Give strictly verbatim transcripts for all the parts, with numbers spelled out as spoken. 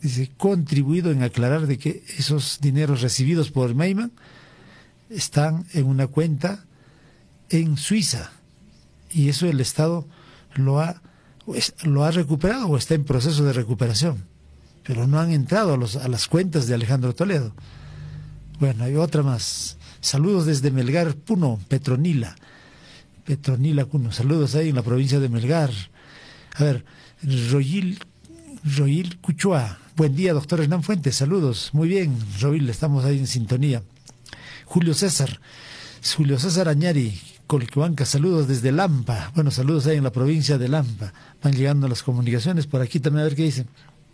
dice, contribuido en aclarar de que esos dineros recibidos por Meyman están en una cuenta en Suiza y eso el Estado lo ha, lo ha recuperado o está en proceso de recuperación, pero no han entrado a, los, a las cuentas de Alejandro Toledo. Bueno, hay otra más. Saludos desde Melgar, Puno, Petronila. Petronila, Puno. Saludos ahí en la provincia de Melgar. A ver, Royil, Royil Cuchua. Buen día, doctor Hernán Fuentes. Saludos. Muy bien, Royil, estamos ahí en sintonía. Julio César. Julio César Añari, Colquihuanca. Saludos desde Lampa. Bueno, saludos ahí en la provincia de Lampa. Van llegando las comunicaciones por aquí también, a ver qué dicen.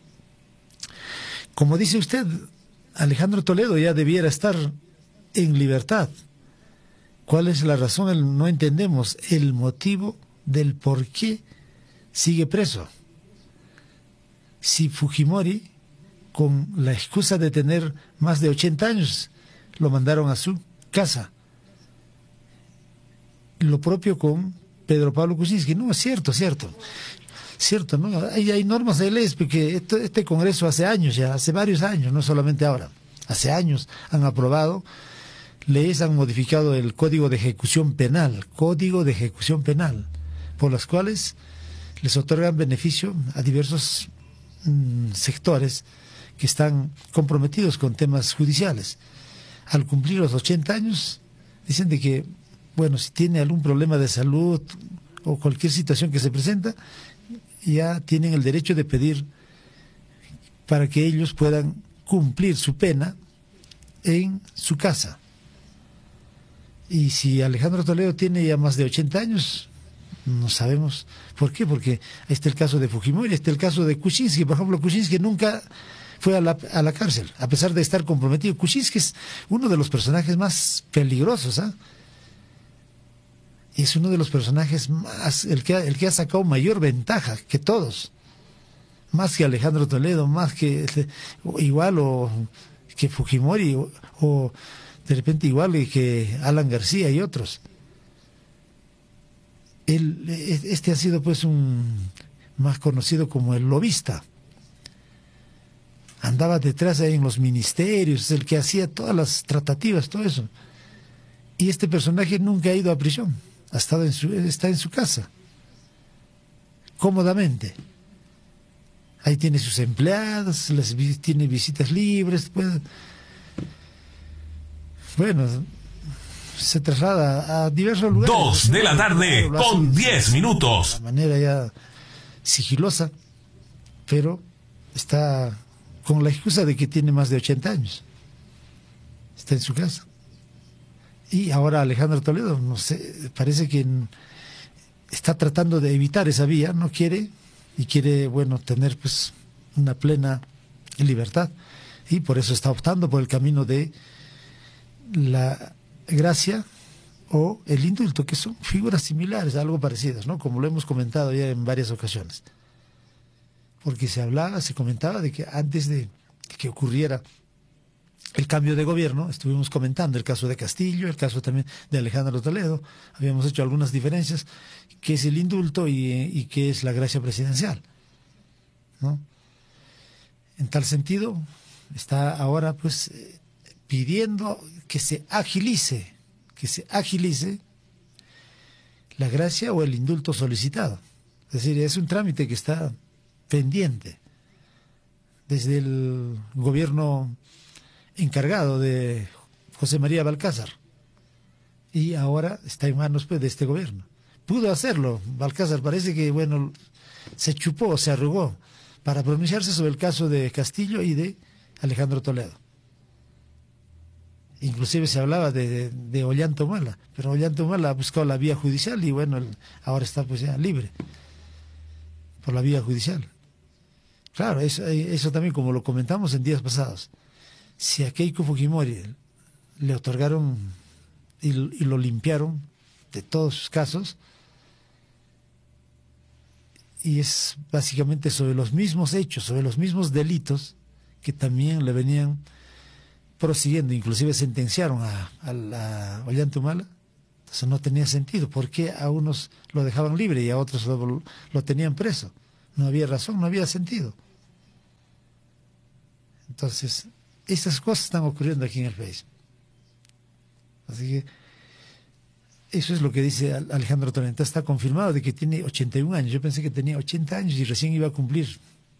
Como dice usted, Alejandro Toledo ya debiera estar en libertad. ¿Cuál es la razón? No entendemos el motivo del por qué sigue preso. Si Fujimori, con la excusa de tener más de ochenta años, lo mandaron a su casa. Lo propio con Pedro Pablo Kuczynski. No, es cierto, cierto. Cierto, ¿no? Hay, hay normas de leyes, porque este, este Congreso hace años ya, hace varios años, no solamente ahora, hace años han aprobado leyes, han modificado el Código de Ejecución Penal, Código de Ejecución Penal, por las cuales les otorgan beneficio a diversos mmm, sectores que están comprometidos con temas judiciales. Al cumplir los ochenta años, dicen de que, bueno, si tiene algún problema de salud o cualquier situación que se presenta, ya tienen el derecho de pedir para que ellos puedan cumplir su pena en su casa. Y si Alejandro Toledo tiene ya más de ochenta años, no sabemos por qué, porque ahí está el caso de Fujimori, está el caso de Kuczynski. Por ejemplo, Kuczynski nunca fue a la, a la cárcel, a pesar de estar comprometido. Kuczynski es uno de los personajes más peligrosos, ¿ah? ¿eh? Es uno de los personajes más, el que, ha, el que ha sacado mayor ventaja que todos, más que Alejandro Toledo, más que igual o que Fujimori o, o de repente igual que Alan García y otros. Él, este ha sido pues un más conocido como el lobista. Andaba detrás ahí en los ministerios, el que hacía todas las tratativas, todo eso. Y este personaje nunca ha ido a prisión. Ha estado en su, está en su casa, cómodamente. Ahí tiene sus empleados, les, tiene visitas libres. Puede, bueno, se traslada a diversos lugares. Dos de la tarde con diez minutos. De manera ya sigilosa, pero está con la excusa de que tiene más de ochenta años. Está en su casa. Y ahora Alejandro Toledo, no sé, parece que está tratando de evitar esa vía, no quiere, y quiere, bueno, tener pues una plena libertad, y por eso está optando por el camino de la gracia o el indulto, que son figuras similares, algo parecidas, ¿no? Como lo hemos comentado ya en varias ocasiones. Porque se hablaba, se comentaba de que antes de que ocurriera el cambio de gobierno, estuvimos comentando el caso de Castillo, el caso también de Alejandro Toledo, habíamos hecho algunas diferencias, qué es el indulto y, y qué es la gracia presidencial, ¿no? En tal sentido, está ahora pues pidiendo que se agilice, que se agilice la gracia o el indulto solicitado. Es decir, es un trámite que está pendiente desde el gobierno encargado de José María Balcázar, y ahora está en manos pues de este gobierno. Pudo hacerlo, Balcázar parece que bueno se chupó, se arrugó para pronunciarse sobre el caso de Castillo y de Alejandro Toledo. Inclusive se hablaba de, de, de Ollanta Humala, pero Ollanta Humala ha buscado la vía judicial y bueno, el, ahora está pues ya libre por la vía judicial. Claro, eso, eso también, como lo comentamos en días pasados, si a Keiko Fujimori le otorgaron y, y lo limpiaron de todos sus casos, y es básicamente sobre los mismos hechos, sobre los mismos delitos que también le venían prosiguiendo, inclusive sentenciaron a, a, a Ollanta Humala. Entonces no tenía sentido. ¿Por qué a unos lo dejaban libre y a otros lo, lo tenían preso? No había razón, no había sentido. Entonces, esas cosas están ocurriendo aquí en el país. Así que eso es lo que dice Alejandro Torrenta. Está confirmado de que tiene ochenta y un años. Yo pensé que tenía ochenta años y recién iba a cumplir.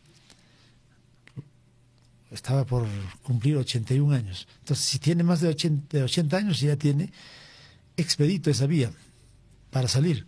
Estaba por cumplir ochenta y un años. Entonces, si tiene más de ochenta, de ochenta años, ya tiene expedito esa vía para salir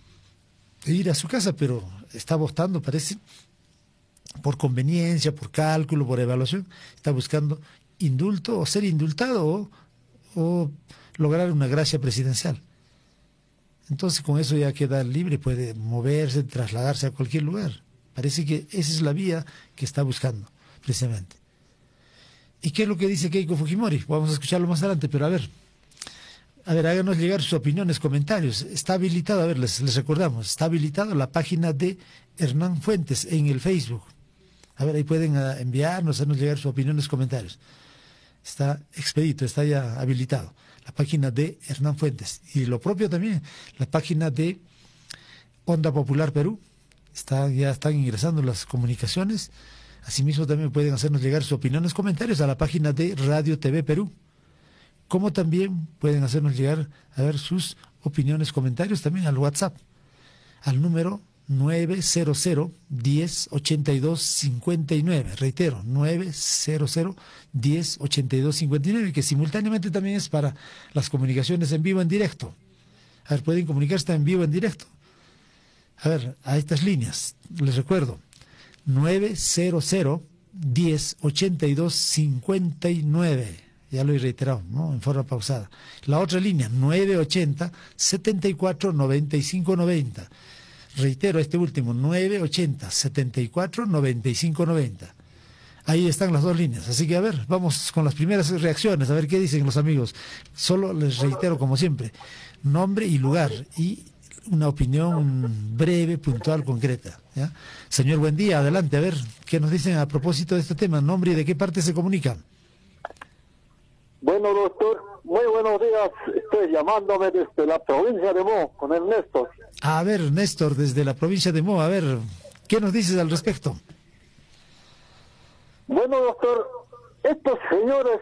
e ir a su casa, pero está votando, parece, por conveniencia, por cálculo, por evaluación. Está buscando indulto o ser indultado o, o lograr una gracia presidencial. Entonces con eso ya queda libre, puede moverse, trasladarse a cualquier lugar. Parece que esa es la vía que está buscando, precisamente. ¿Y qué es lo que dice Keiko Fujimori? Vamos a escucharlo más adelante, pero a ver, a ver, háganos llegar sus opiniones, comentarios. Está habilitado, a ver, les, les recordamos, está habilitado la página de Hernán Fuentes en el Facebook. A ver, ahí pueden enviarnos, hacernos llegar sus opiniones, comentarios. Está expedito, está ya habilitado. La página de Hernán Fuentes. Y lo propio también, la página de Onda Popular Perú. Está, ya están ingresando las comunicaciones. Asimismo también pueden hacernos llegar sus opiniones, comentarios a la página de Radio T V Perú. Como también pueden hacernos llegar a ver sus opiniones, comentarios también al WhatsApp. Al número nueve cero cero, diez, ochenta y dos, cincuenta y nueve. Reitero, nueve cero cero, diez, ochenta y dos, cincuenta y nueve, que simultáneamente también es para las comunicaciones en vivo, en directo. A ver, pueden comunicarse en vivo, en directo. A ver, a estas líneas, les recuerdo, nueve cero cero, diez, ochenta y dos, cincuenta y nueve. Ya lo he reiterado, ¿no? En forma pausada. La otra línea, nueve ochenta, setenta y cuatro, noventa y cinco, noventa. Reitero este último, nueve ochenta, setenta y cuatro, noventa y cinco, noventa. Ahí están las dos líneas. Así que a ver, vamos con las primeras reacciones, a ver qué dicen los amigos. Solo les reitero, como siempre, nombre y lugar y una opinión breve, puntual, concreta, ¿ya? Señor, buen día, adelante, a ver, ¿qué nos dicen a propósito de este tema? Nombre y de qué parte se comunican. Bueno, doctor, muy buenos días. Estoy llamándome desde la provincia de Mo, con el Néstor. A ver, Néstor, desde la provincia de Mo, a ver, ¿qué nos dices al respecto? Bueno, doctor, estos señores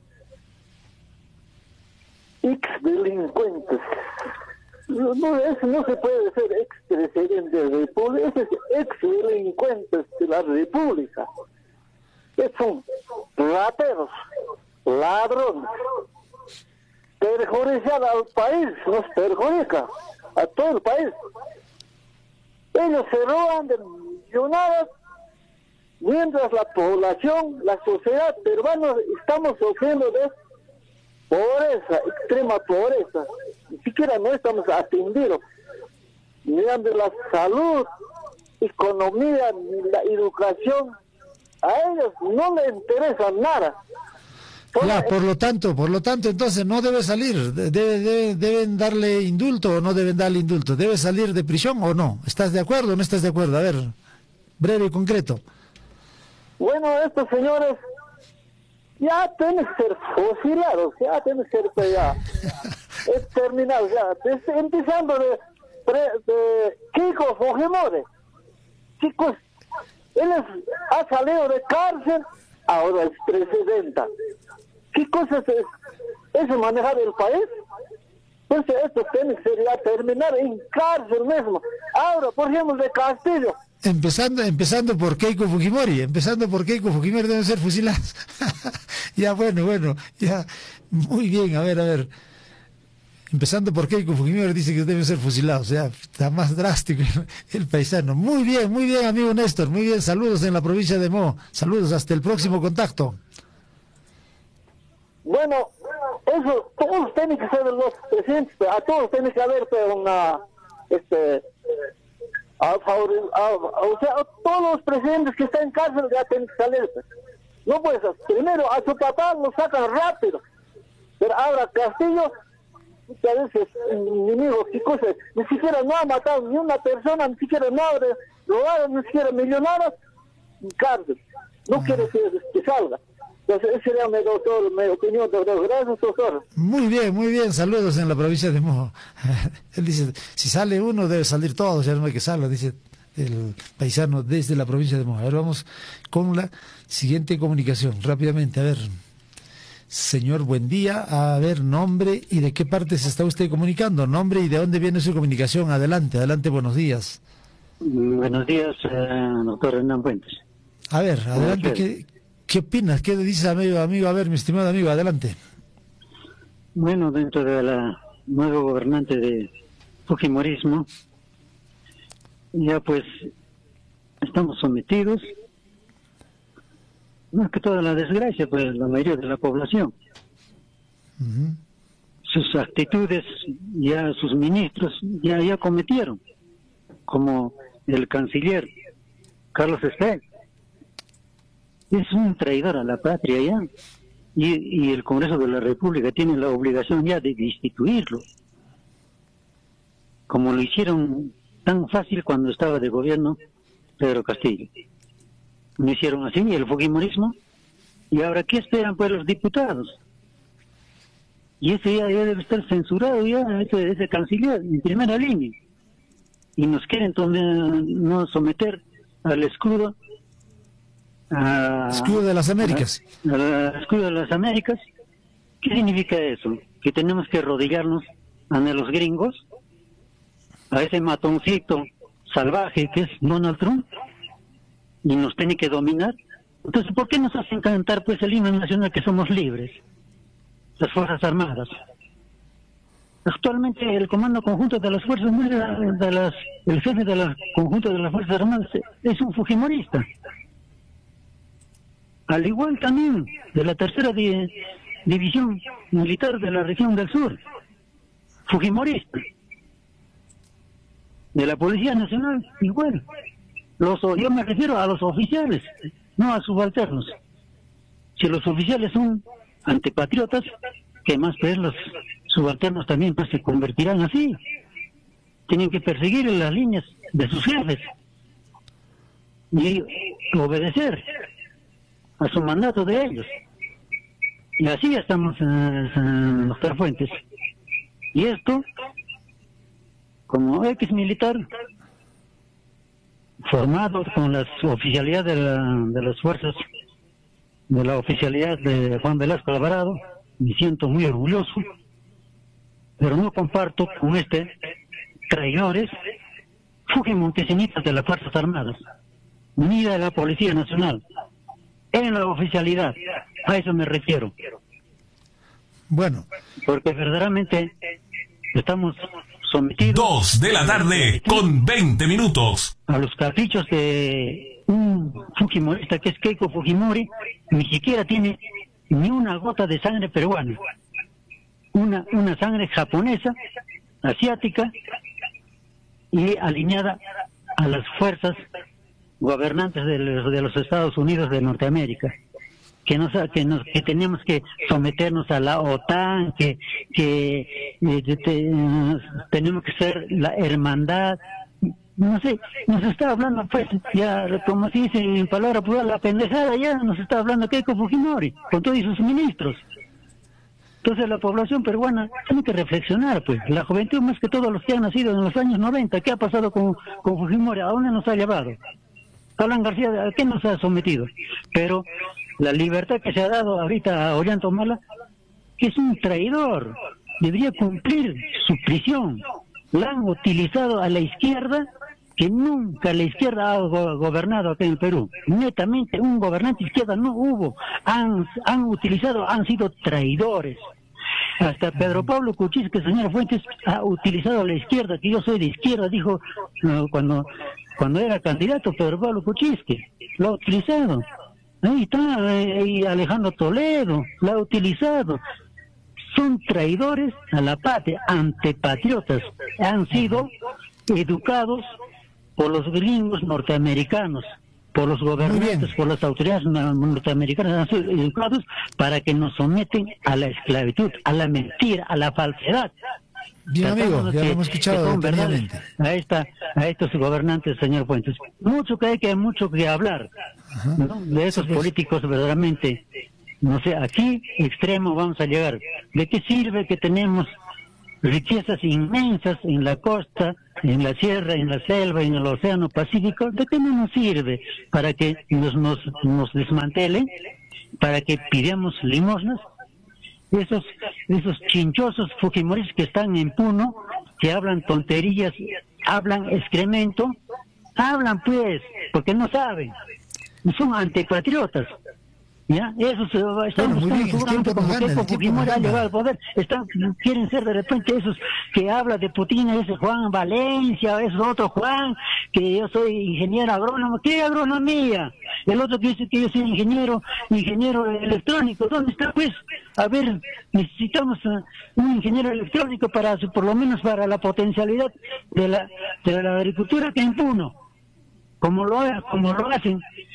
ex delincuentes, no, no, eso no se puede ser ex presidente de la República, ese es ex delincuentes de la República. Es son rateros, ladrones, perjudican al país, nos perjudica a todo el país. Ellos se roban de millonadas, mientras la población, la sociedad peruana, estamos sufriendo de pobreza, extrema pobreza. Ni siquiera no estamos atendidos, mirando la salud, economía, ni la educación. A ellos no les interesa nada. Ya, por lo tanto, por lo tanto, entonces no debe salir, debe, debe, deben darle indulto o no deben darle indulto, debe salir de prisión o no. ¿Estás de acuerdo o no estás de acuerdo? A ver, breve y concreto. Bueno, estos señores ya tienen que ser fusilados, ya tienen que ser ya exterminados, ya, desde, empezando de, de Keiko Fujimori. Chicos, él es, ha salido de cárcel, ahora es presidenta. ¿Qué cosa es eso, manejar el país? Pues esto tiene que ser ya terminar en cárcel mismo. Ahora, por ejemplo, de Castillo. Empezando, empezando por Keiko Fujimori, empezando por Keiko Fujimori deben ser fusilados. Ya, bueno, bueno, ya, muy bien, a ver, a ver. Empezando por Keiko Fujimori dice que deben ser fusilados, ya, está más drástico el paisano. Muy bien, muy bien, amigo Néstor, muy bien, saludos en la provincia de Mo, saludos, hasta el próximo contacto. Bueno, eso, todos tienen que ser los presidentes, a todos tiene que haber una, este, a favor, a, a, o sea, a todos los presidentes que están en cárcel ya tienen que salir. No puedes, primero a su papá lo sacan rápido, pero ahora Castillo, a veces enemigos, qué cosas, ni siquiera no ha matado ni una persona, ni siquiera no ha robado, ni siquiera millonarios, en cárcel. No ah. quiere que, que salga. Entonces, esa sería mi, doctor, mi opinión, doctor. Gracias, doctor. Muy bien, muy bien. Saludos en la provincia de Mo. Él dice, si sale uno, debe salir todos, ya no hay que salga. Dice, el paisano desde la provincia de Moja. A ver, vamos con la siguiente comunicación, rápidamente. A ver, señor, buen día. A ver, nombre y de qué parte se está usted comunicando. Nombre y de dónde viene su comunicación. Adelante, adelante, buenos días. Buenos días, eh, doctor Hernán Fuentes. A ver, adelante, ¿qué, qué opinas? ¿Qué dices, amigo, amigo? A ver, mi estimado amigo, adelante. Bueno, dentro de la nuevo gobernante de Fujimorismo, ya pues estamos sometidos, más que toda la desgracia, pues la mayoría de la población. Uh-huh. Sus actitudes, ya sus ministros, ya, ya cometieron, como el canciller Carlos Estel. Es un traidor a la patria ya, y, y el Congreso de la República tiene la obligación ya de destituirlo, como lo hicieron tan fácil cuando estaba de gobierno Pedro Castillo. Lo hicieron así, el fujimorismo, y ahora ¿qué esperan pues los diputados? Y ese ya, ya debe estar censurado ya, ese, ese canciller en primera línea, y nos quieren no someter al escudo, a, escudo de las Américas. Al escudo de las Américas. ¿Qué significa eso? ¿Que tenemos que arrodillarnos ante los gringos, a ese matoncito salvaje que es Donald Trump, y nos tiene que dominar? Entonces, ¿por qué nos hacen cantar pues el himno nacional que somos libres, las Fuerzas Armadas? Actualmente el Comando Conjunto de las Fuerzas Armadas, de las, el jefe del conjunto de las Fuerzas Armadas es un fujimorista, al igual también de la tercera di, división militar de la región del sur, fujimorista. De la Policía Nacional, igual. Los, yo me refiero a los oficiales, no a subalternos. Si los oficiales son antipatriotas, que más pues los subalternos también pues se convertirán así. Tienen que perseguir en las líneas de sus jefes y obedecer a su mandato de ellos. Y así estamos, en doctor Fuentes. Y esto, como ex militar, formado con las oficialidad de, la, de las fuerzas, de la oficialidad de Juan Velasco Alvarado, me siento muy orgulloso, pero no comparto con este traidores fujimontesinistas de las Fuerzas Armadas, ni de la Policía Nacional, en la oficialidad. A eso me refiero. Bueno, porque verdaderamente estamos sometidos... Dos de la tarde con veinte minutos. A los caprichos de un fujimorista que es Keiko Fujimori, ni siquiera tiene ni una gota de sangre peruana. Una, una sangre japonesa, asiática, y alineada a las fuerzas gobernantes de los, de los Estados Unidos de Norteamérica. Que nos, que nos que tenemos que someternos a la OTAN, que que eh, te, uh, tenemos que ser la hermandad, no sé, nos está hablando pues ya, como se dice en palabra pura, la pendejada ya nos está hablando Keiko Fujimori con todos sus ministros. Entonces la población peruana tiene que reflexionar, pues, la juventud más que todos los que han nacido en los años noventa, ¿qué ha pasado con, con Fujimori? ¿A dónde nos ha llevado? Alan García, ¿a qué nos ha sometido? Pero la libertad que se ha dado ahorita a Ollanta Humala, que es un traidor, debería cumplir su prisión. La han utilizado a la izquierda, que nunca la izquierda ha go gobernado acá en el Perú. Netamente, un gobernante izquierda no hubo. Han, han utilizado, han sido traidores. Hasta Pedro Pablo Kuczynski, señora Fuentes, ha utilizado a la izquierda, que yo soy de izquierda, dijo no, cuando cuando era candidato Pedro Pablo Kuczynski. Lo ha utilizado. Ahí está, ahí Alejandro Toledo, lo ha utilizado. Son traidores a la patria, antipatriotas. Han sido educados por los gringos norteamericanos, por los gobernantes, por las autoridades norteamericanas, han sido educados para que nos someten a la esclavitud, a la mentira, a la falsedad. Bien, amigo, ya lo hemos escuchado detenidamente. A, esta, a estos gobernantes, señor Fuentes. Mucho que hay que, mucho que hablar, ¿no? De esos pues. políticos verdaderamente, no sé, aquí extremo vamos a llegar. ¿De qué sirve que tenemos riquezas inmensas en la costa en la sierra, en la selva, en el océano Pacífico, ¿de qué no nos sirve? Para que nos, nos, nos desmantelen, para que pidamos limosnas. Esos, esos chinchosos fujimoristas que están en Puno, que hablan tonterías, hablan excremento, hablan pues, porque no saben, son antipatriotas. ¿Ya? Eso se va, están bueno, buscando bien, seguramente como Keiko Fujimori ha llegado al poder. Están, quieren ser de repente esos que habla de Putin, ese Juan Valencia, ese otro Juan, que yo soy ingeniero agrónomo. ¿Qué agronomía? El otro que dice que yo soy ingeniero, ingeniero electrónico. ¿Dónde está pues? A ver, necesitamos uh, un ingeniero electrónico para, por lo menos para la potencialidad de la, de la agricultura que en Puno, como lo, como lo hacen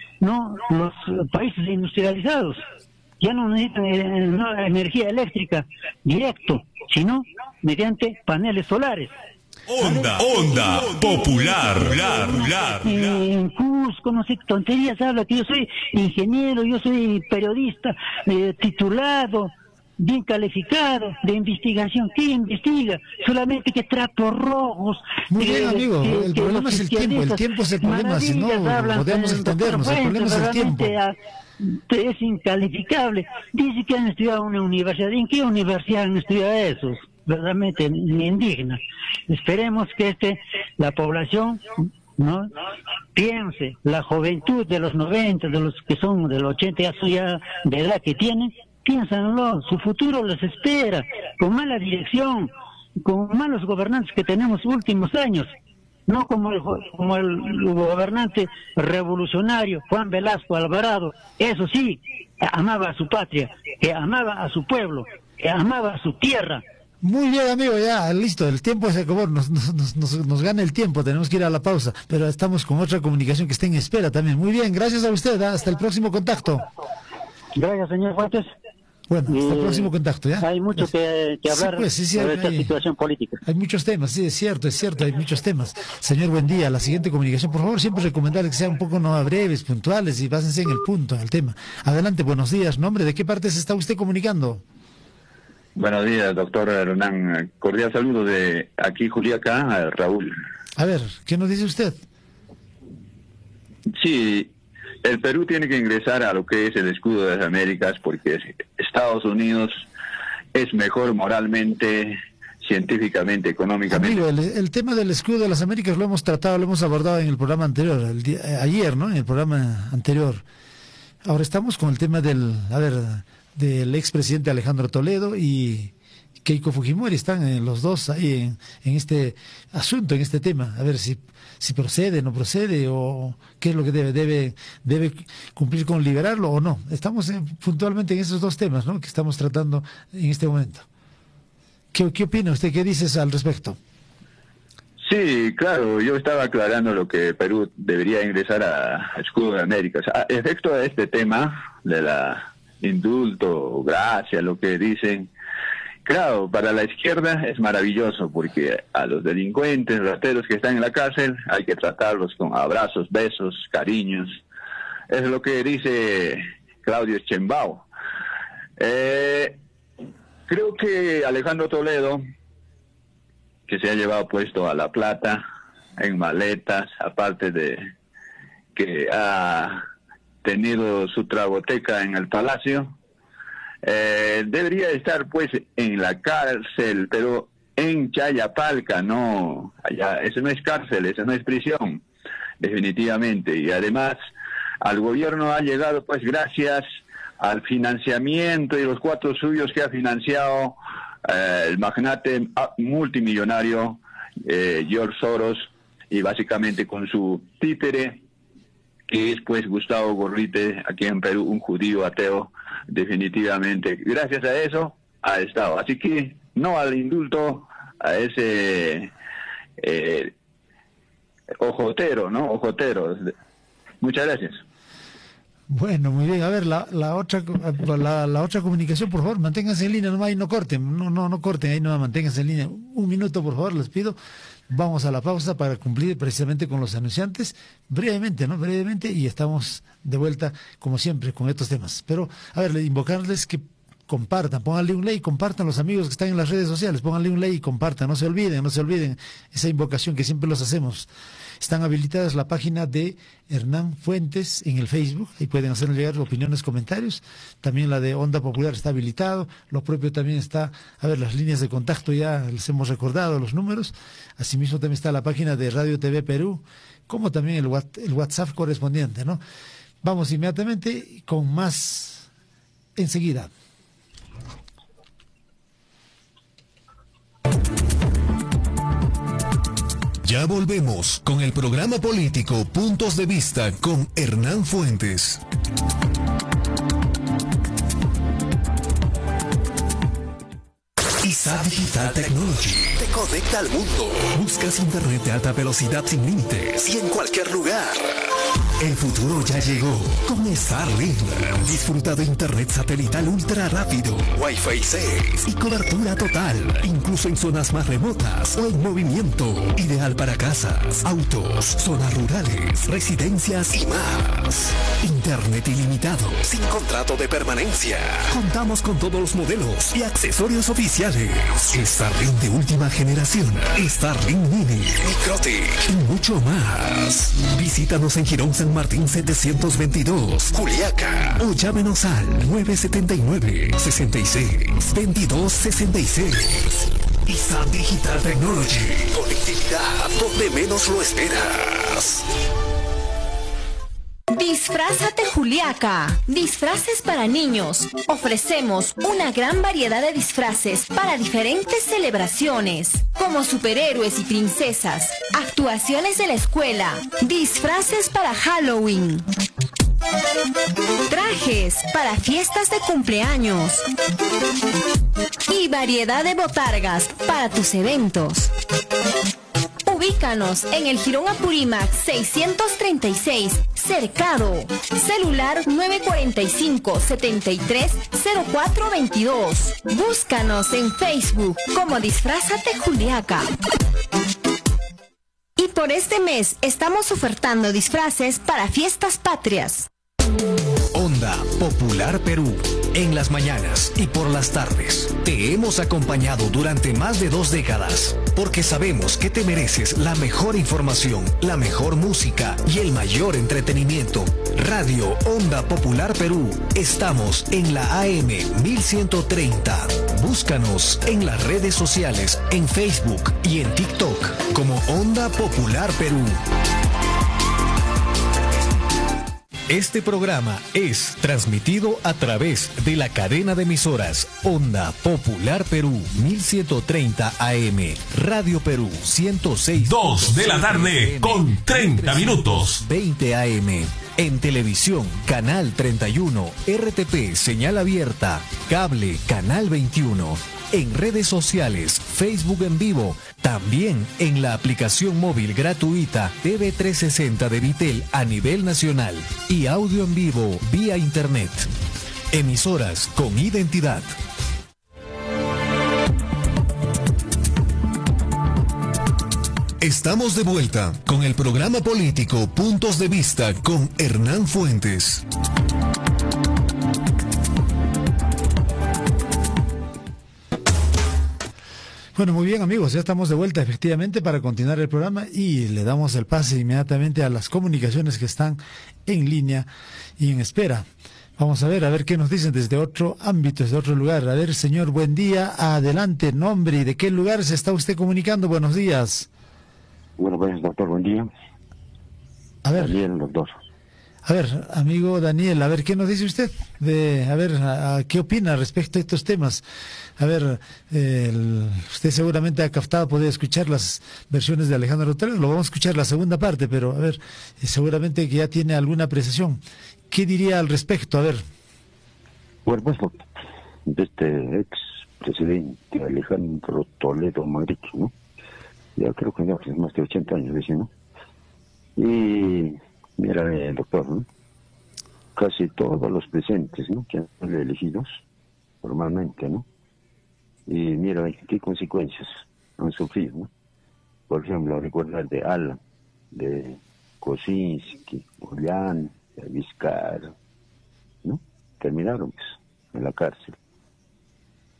no los países industrializados. Ya no necesitan eh, no, energía eléctrica directo, sino mediante paneles solares. Onda, onda, popular, popular, popular. Eh, en Cusco, no sé qué tonterías habla, que yo soy ingeniero, yo soy periodista, eh, titulado, bien calificado, de investigación. ¿Qué investiga? Solamente que trapos rojos. Muy que, bien, amigo, que, el que problema es el tiempo, el tiempo es el problema, si no podemos entendernos, el problema es el tiempo. A, es incalificable. Dice que han estudiado en una universidad. ¿En qué universidad han estudiado esos? Verdaderamente indigna. Esperemos que este, la población, ¿no?, piense, la juventud de los noventa, de los que son del ochenta, ya su ya de edad que tienen, piénsanlo, su futuro les espera, con mala dirección, con malos gobernantes que tenemos últimos años, no como el, como el gobernante revolucionario Juan Velasco Alvarado. Eso sí, amaba a su patria, que amaba a su pueblo, que amaba a su tierra. Muy bien, amigo, ya, listo, el tiempo se acabó, nos, nos, nos, nos gana el tiempo, tenemos que ir a la pausa, pero estamos con otra comunicación que está en espera también. Muy bien, gracias a usted, ¿eh? Hasta el próximo contacto. Gracias, señor Fuentes. Bueno, hasta el Eh, próximo contacto, ¿ya? Hay mucho que, que hablar Sí, pues, sí, sí, sobre hay- esta hay- situación política. Hay muchos temas, sí, es cierto, es cierto, hay muchos temas. Señor, buen día. La siguiente comunicación, por favor, siempre recomendarle que sean un poco no breves, puntuales y básense en el punto, en el tema. Adelante, buenos días. ¿Nombre? ¿De qué parte se está usted comunicando? Buenos días, doctor Hernán. Cordial saludo de aquí, Juliaca, Raúl. A ver, ¿qué nos dice usted? Sí, el Perú tiene que ingresar a lo que es el escudo de las Américas porque Estados Unidos es mejor moralmente, científicamente, económicamente. Amigo, el, el tema del escudo de las Américas lo hemos tratado, lo hemos abordado en el programa anterior, el día- eh, ayer, ¿no? En el programa anterior. Ahora estamos con el tema del, a ver, del expresidente Alejandro Toledo y Keiko Fujimori. Están eh, los dos ahí en, en este asunto, en este tema. A ver si, si procede, no procede, o qué es lo que debe, debe, debe cumplir con liberarlo o no. Estamos eh, puntualmente en esos dos temas, ¿no?, que estamos tratando en este momento. ¿Qué, qué opina usted? ¿Qué dices al respecto? Sí, claro, yo estaba aclarando lo que Perú debería ingresar a escudo de Américas. A efecto de este tema, de la indulto, gracia, lo que dicen, claro, para la izquierda es maravilloso porque a los delincuentes, rateros que están en la cárcel hay que tratarlos con abrazos, besos, cariños. Es lo que dice Claudio Sheinbaum. Eh, creo que Alejandro Toledo, que se ha llevado puesto a La Plata en maletas, aparte de que ha tenido su tragoteca en el Palacio, eh, debería estar pues en la cárcel, pero en Chayapalca, no, allá, eso no es cárcel, eso no es prisión, definitivamente. Y además al gobierno ha llegado pues gracias al financiamiento y los cuatro suyos que ha financiado eh, el magnate multimillonario eh, George Soros, y básicamente con su títere, que es pues Gustavo Gorrite, aquí en Perú, un judío ateo, definitivamente. Gracias a eso ha estado. Así que no al indulto a ese eh, ojotero, ¿no? Ojotero. Muchas gracias. Bueno, muy bien. A ver, la, la otra la, la otra comunicación, por favor, manténganse en línea nomás y no corten, no no no corten, ahí nomás manténganse en línea. Un minuto, por favor, les pido. Vamos a la pausa para cumplir precisamente con los anunciantes, brevemente, ¿no? Brevemente, y estamos de vuelta, como siempre, con estos temas. Pero, a ver, invocarles que compartan, pónganle un like, compartan los amigos que están en las redes sociales, pónganle un like y compartan, no se olviden, no se olviden esa invocación que siempre los hacemos. Están habilitadas la página de Hernán Fuentes en el Facebook, ahí pueden hacernos llegar opiniones, comentarios. También la de Onda Popular está habilitado, lo propio también está, a ver, las líneas de contacto ya les hemos recordado, los números. Asimismo también está la página de Radio T V Perú, como también el, el WhatsApp correspondiente, ¿no? Vamos inmediatamente con más enseguida. Ya volvemos con el programa político Puntos de Vista con Hernán Fuentes. I S A Digital Technology te conecta al mundo. Buscas internet de alta velocidad sin límites y en cualquier lugar. El futuro ya llegó con Starlink. Disfruta de internet satelital ultra rápido, Wi-Fi seis y cobertura total, incluso en zonas más remotas o en movimiento. Ideal para casas, autos, zonas rurales, residencias y más. Internet ilimitado, sin contrato de permanencia. Contamos con todos los modelos y accesorios oficiales. Starlink de última generación, Starlink Mini, Microtic y mucho más. Visítanos en Girón San Martín setecientos veintidós, Juliaca, o llámenos al nueve siete nueve, seis seis, veintidós sesenta y seis. I S A Digital Technology, conectividad donde menos lo esperas. Disfrázate Juliaca. Disfraces para niños. Ofrecemos una gran variedad de disfraces para diferentes celebraciones, como superhéroes y princesas, actuaciones de la escuela, disfraces para Halloween, trajes para fiestas de cumpleaños y variedad de botargas para tus eventos. Ubícanos en el Jirón Apurímac seiscientos treinta y seis, Cercado. Celular nueve cuatro cinco, siete tres, cero cuatro dos dos. Búscanos en Facebook como Disfrázate Juliaca. Y por este mes estamos ofertando disfraces para fiestas patrias. Onda Popular Perú, en las mañanas y por las tardes. Te hemos acompañado durante más de dos décadas, porque sabemos que te mereces la mejor información, la mejor música y el mayor entretenimiento. Radio Onda Popular Perú, estamos en la A M mil ciento treinta. Búscanos en las redes sociales, en Facebook y en TikTok como Onda Popular Perú. Este programa es transmitido a través de la cadena de emisoras Onda Popular Perú mil ciento treinta A M, Radio Perú ciento seis. Dos de la tarde con treinta minutos. veinte A M. En televisión, Canal treinta y uno, R T P, señal abierta, cable, Canal veintiuno. En redes sociales, Facebook en vivo, también en la aplicación móvil gratuita T V trescientos sesenta de Vitel a nivel nacional y audio en vivo vía internet. Emisoras con identidad. Estamos de vuelta con el programa político Puntos de Vista con Hernán Fuentes. Bueno, muy bien amigos, ya estamos de vuelta efectivamente para continuar el programa y le damos el pase inmediatamente a las comunicaciones que están en línea y en espera. Vamos a ver, a ver qué nos dicen desde otro ámbito, desde otro lugar. A ver, señor, buen día, adelante, nombre y de qué lugar se está usted comunicando. Buenos días. Bueno, pues, doctor, buen día. A ver. Daniel, doctor. A ver, amigo Daniel, a ver, ¿qué nos dice usted? De, a ver, a, a, ¿qué opina respecto a estos temas? A ver, eh, el, usted seguramente ha captado, poder escuchar las versiones de Alejandro Otero, lo vamos a escuchar la segunda parte, pero a ver, eh, seguramente que ya tiene alguna apreciación. ¿Qué diría al respecto? A ver. Bueno, pues, de este ex presidente Alejandro Toledo Madrid, ¿no? Ya creo que ya es más de ochenta años, dice, ¿no? Y mira, eh, doctor, ¿no? Casi todos los presentes, ¿no? Que han sido elegidos formalmente, ¿no? Y mira qué consecuencias han sufrido, ¿no? Por ejemplo, recordar de Alan, de Kosinski, Julián, de Vizcarra, ¿no? Terminaron pues, en la cárcel.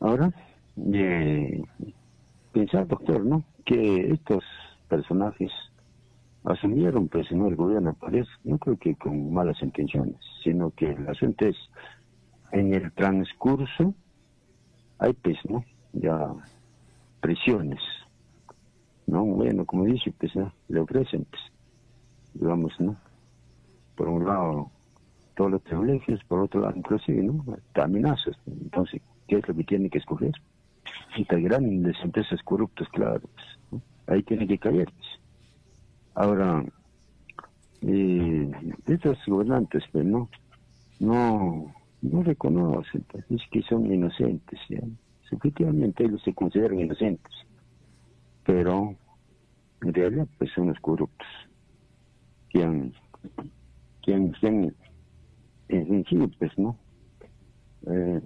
Ahora, eh, pensar, doctor, ¿no? Que estos personajes asumieron, pues, no el gobierno, parece, no creo que con malas intenciones, sino que el asunto es, en el transcurso, hay, pues, ¿no? Ya presiones, ¿no? Bueno, como dice, pues, ¿no? Le ofrecen, pues, digamos, ¿no? Por un lado, todos los privilegios, por otro lado, inclusive, ¿no? Amenazas. Entonces, ¿qué es lo que tiene que escoger? Estas grandes empresas corruptas, claro, pues, ¿no? Ahí tiene que caer, pues. Ahora, eh, estos gobernantes, pues, ¿no? No, no reconocen, pues, es que son inocentes, ¿ya? Subjetivamente ellos se consideran inocentes, pero en realidad, pues, son los corruptos que han, que han, que han infringido, pues, ¿no? Eh,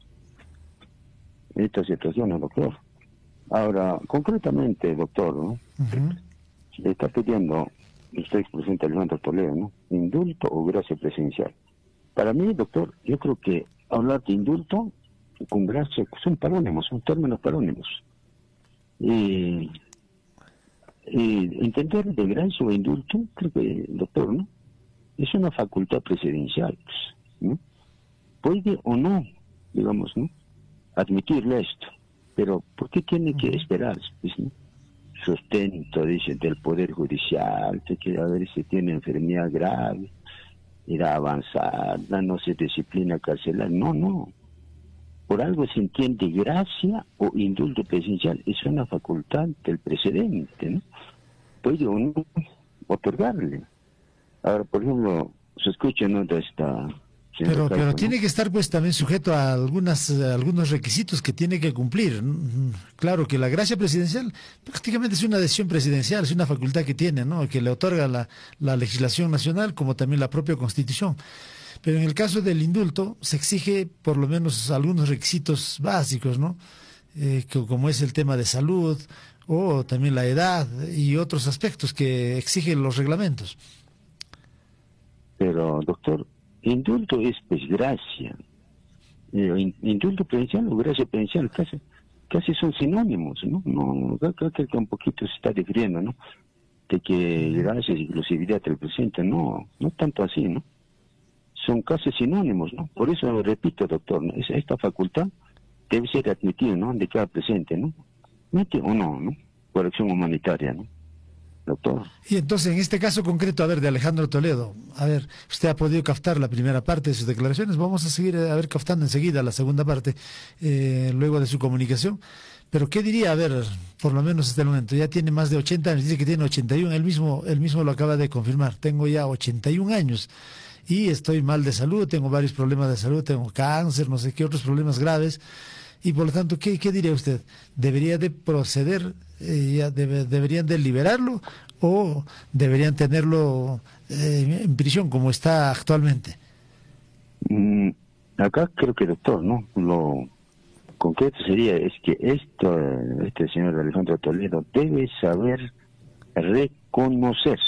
esta situación, doctor. Ahora, concretamente, doctor, ¿no? Uh-huh. Le está pidiendo usted, expresidente Alejandro Toledo, ¿no? ¿Indulto o gracia presidencial? Para mí, doctor, yo creo que hablar de indulto con gracia son parónimos, son términos parónimos. Y, y entender de gracia o indulto, creo que, doctor, ¿no? Es una facultad presidencial, ¿no? Puede o no, digamos, ¿no? Admitirle esto, pero ¿por qué tiene que esperar? Pues, ¿no? Sustento, dice, del Poder Judicial, de que a ver si tiene enfermedad grave, irá avanzada, no se disciplina carcelar, no, no. Por algo se entiende gracia o indulto presidencial, es una facultad del presidente, ¿no? Puede o no otorgarle. Ahora, por ejemplo, se escucha, ¿no?, de esta... Pero, pero tiene que estar, pues, también sujeto a algunas a algunos requisitos que tiene que cumplir. Claro que la gracia presidencial prácticamente es una decisión presidencial, es una facultad que tiene, ¿no?, que le otorga la, la legislación nacional como también la propia Constitución. Pero en el caso del indulto se exige por lo menos algunos requisitos básicos, ¿no?, eh, que, como es el tema de salud o también la edad y otros aspectos que exigen los reglamentos. Pero, doctor, indulto es, pues, gracia. Eh, indulto presidencial o gracia presidencial casi, casi son sinónimos, ¿no? No, creo que un poquito se está refiriendo, ¿no?, de que gracia es exclusividad del presidente. No, no tanto así, ¿no? Son casi sinónimos, ¿no? Por eso, repito, doctor, ¿no?, esta facultad debe ser admitida, ¿no?, de cada presidente, ¿no? ¿Mete o no, no? Por acción humanitaria, ¿no? Doctor. Y entonces, en este caso concreto, a ver, de Alejandro Toledo, a ver, usted ha podido captar la primera parte de sus declaraciones, vamos a seguir a ver captando enseguida la segunda parte, eh, luego de su comunicación, pero ¿qué diría? A ver, por lo menos hasta el momento, ya tiene más de ochenta años, dice que tiene ochenta y uno, él mismo, él mismo lo acaba de confirmar, tengo ya ochenta y un años y estoy mal de salud, tengo varios problemas de salud, tengo cáncer, no sé qué otros problemas graves, y por lo tanto, ¿qué, qué diría usted? ¿Debería de proceder, eh, ya debe, deberían de liberarlo o deberían tenerlo eh, en prisión como está actualmente? Mm, acá creo que, doctor, ¿no?, lo concreto sería es que esto, este señor Alejandro Toledo debe saber reconocer,